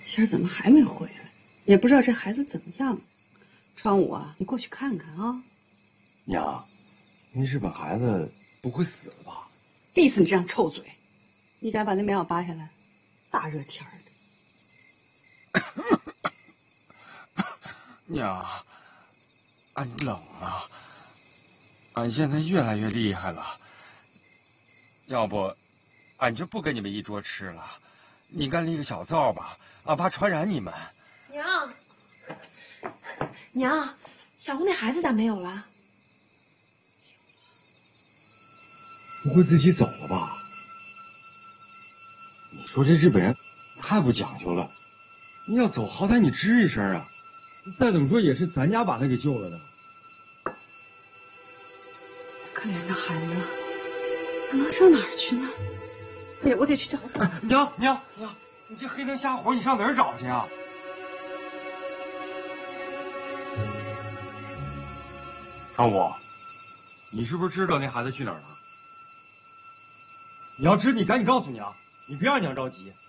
仙儿怎么还没回来？也不知道这孩子怎么样。川武啊，你过去看看啊。 娘，那日本孩子不会死了吧？ 闭死你这张臭嘴！你敢把那棉袄扒下来？大热天的。 娘，俺冷啊！俺现在越来越厉害了。要不，俺就不跟你们一桌吃了。你干立个小灶吧，俺怕传染你们。 娘，娘，小红那孩子咋没有了？ 不会自己走了吧？你说这日本人太不讲究了，你要走好歹你吱一声啊！再怎么说也是咱家把他给救了的。 可怜的孩子，他能上哪儿去呢？哎呀，我得去找他。 娘，你这黑灯瞎火，你上哪儿找去啊？川武，你是不是知道那孩子去哪儿了？你要知，你赶紧告诉娘，你别让娘着急。